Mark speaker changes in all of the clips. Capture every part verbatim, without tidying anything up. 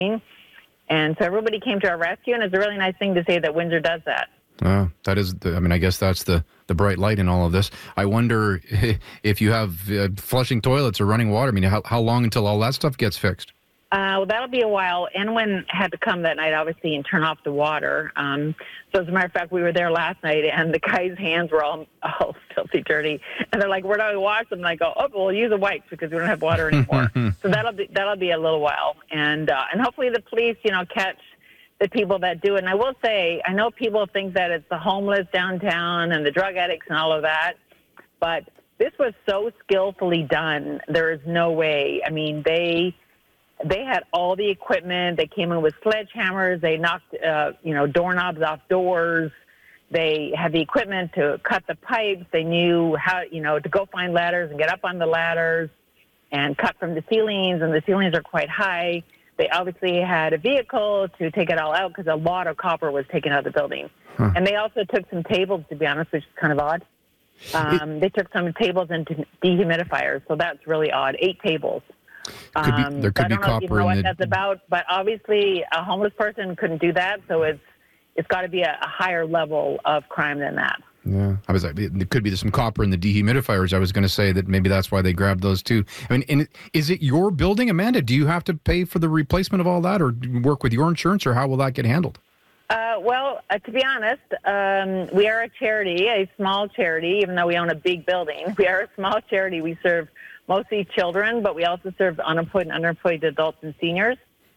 Speaker 1: And so everybody came to our rescue, and it's a really nice thing to say that Windsor does that.
Speaker 2: Uh, that is, the, I mean, I guess that's the, the bright light in all of this. I wonder if you have uh, flushing toilets or running water. I mean, how, how long until all that stuff gets fixed?
Speaker 1: Uh, well, that'll be a while. Enwin had to come that night, obviously, and turn off the water. Um, so as a matter of fact, we were there last night, and the guys' hands were all, all filthy dirty. And they're like, where do we wash them? And I go, oh, well, we'll use a wipe because we don't have water anymore. So that'll be that'll be a little while. And uh, and hopefully the police, you know, catch the people that do it. And I will say, I know people think that it's the homeless downtown and the drug addicts and all of that, but this was so skillfully done. There is no way. I mean, they... They had all the equipment. They came in with sledgehammers. They knocked, uh, you know, doorknobs off doors. They had the equipment to cut the pipes. They knew how, you know, to go find ladders and get up on the ladders and cut from the ceilings, and the ceilings are quite high. They obviously had a vehicle to take it all out because a lot of copper was taken out of the building. Huh. And they also took some tables, to be honest, which is kind of odd. Um, it, they took some tables and dehumidifiers, so that's really odd. Eight tables.
Speaker 2: Could be, there could
Speaker 1: um, so I don't
Speaker 2: be
Speaker 1: know
Speaker 2: copper
Speaker 1: if you know what
Speaker 2: in the...
Speaker 1: that's about, but obviously a homeless person couldn't do that, so it's it's got to be a, a higher level of crime than that.
Speaker 2: Yeah, I was like, there could be some copper in the dehumidifiers. I was going to say that maybe that's why they grabbed those too. I mean, and is it your building, Amanda? Do you have to pay for the replacement of all that, or work with your insurance, or how will that get handled?
Speaker 1: Uh, well, uh, to be honest, um, we are a charity, a small charity, even though we own a big building. We are a small charity. We serve mostly children, but we also serve unemployed and underemployed adults and seniors.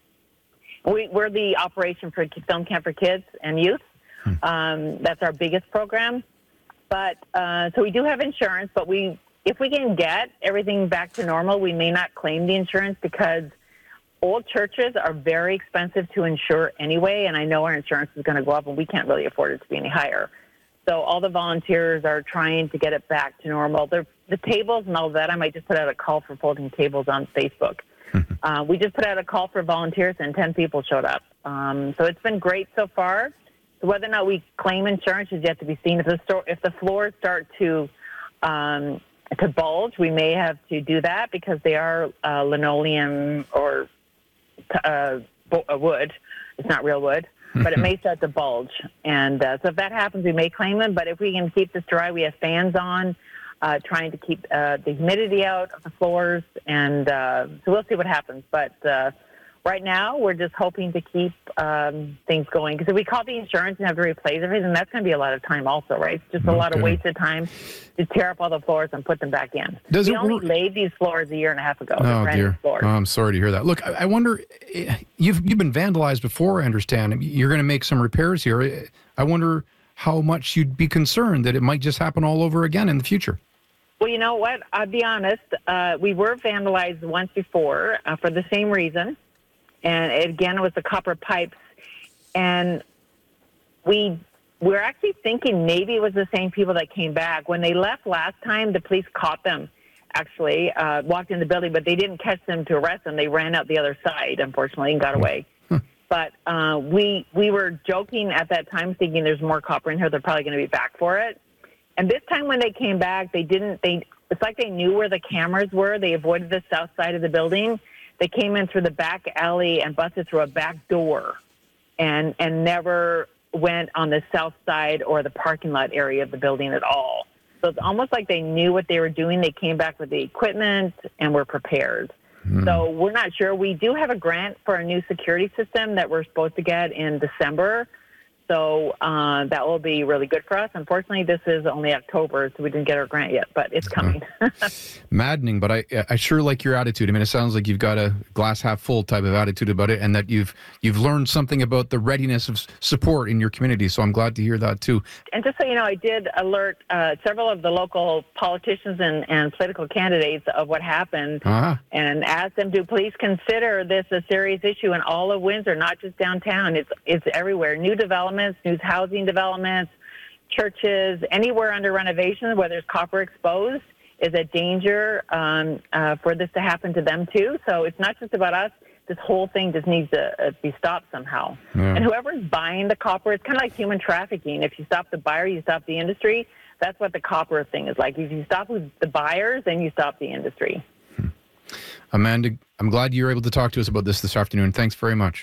Speaker 1: We, we're the operation for Film Camp for Kids and Youth. Hmm. Um, that's our biggest program. But uh, so we do have insurance, but we, if we can get everything back to normal, we may not claim the insurance because old churches are very expensive to insure anyway, and I know our insurance is going to go up, and we can't really afford it to be any higher. So all the volunteers are trying to get it back to normal. They're, the tables and all that, I might just put out a call for folding tables on Facebook. uh, we just put out a call for volunteers, and ten people showed up. Um, so it's been great so far. So whether or not we claim insurance is yet to be seen. If the, store, if the floors start to um, to bulge, we may have to do that because they are uh, linoleum or uh, wood. It's not real wood. But it may start to bulge. And uh, so if that happens, we may claim them. But if we can keep this dry, we have fans on, uh, trying to keep uh, the humidity out of the floors. And uh, so we'll see what happens. But uh, right now, we're just hoping to keep um, things going. Because if we call the insurance and have to replace everything, that's going to be a lot of time also, right? It's just a
Speaker 2: okay.
Speaker 1: lot of wasted time to tear up all the floors and put them back in.
Speaker 2: Does
Speaker 1: we
Speaker 2: it
Speaker 1: only
Speaker 2: work?
Speaker 1: laid these floors a year and a half ago.
Speaker 2: Oh, dear.
Speaker 1: Oh,
Speaker 2: I'm sorry to hear that. Look, I, I wonder, you've, you've been vandalized before, I understand. You're going to make some repairs here. I wonder how much you'd be concerned that it might just happen all over again in the future.
Speaker 1: Well, you know what? I'll be honest. Uh, we were vandalized once before uh, for the same reason. And again, it was the copper pipes. And we we're actually thinking maybe it was the same people that came back. When they left last time, the police caught them, actually, uh, walked in the building, but they didn't catch them to arrest them. They ran out the other side, unfortunately, and got away. Hmm. But uh, we we were joking at that time, thinking there's more copper in here. They're probably going to be back for it. And this time when they came back, they didn't. They it's like they knew where the cameras were. They avoided the south side of the building. They came in through the back alley and busted through a back door and and never went on the south side or the parking lot area of the building at all. So it's almost like they knew what they were doing. They came back with the equipment and were prepared. Hmm. So we're not sure. We do have a grant for a new security system that we're supposed to get in December. So uh, that will be really good for us. Unfortunately, this is only October, so we didn't get our grant yet, but it's coming.
Speaker 2: Uh, maddening, but I I sure like your attitude. I mean, it sounds like you've got a glass half full type of attitude about it, and that you've you've learned something about the readiness of support in your community. So I'm glad to hear that too.
Speaker 1: And just so you know, I did alert uh, several of the local politicians and, and political candidates of what happened, uh-huh. and asked them to please consider this a serious issue in all of Windsor, not just downtown. It's it's everywhere. New developments. New housing developments, churches, anywhere under renovation where there's copper exposed is a danger um, uh, for this to happen to them too. So it's not just about us. This whole thing just needs to uh, be stopped somehow. Yeah. And whoever's buying the copper, it's kind of like human trafficking. If you stop the buyer, you stop the industry. That's what the copper thing is like. If you stop with the buyers, then you stop the industry.
Speaker 2: Hmm. Amanda, I'm glad you were able to talk to us about this this afternoon. Thanks very much.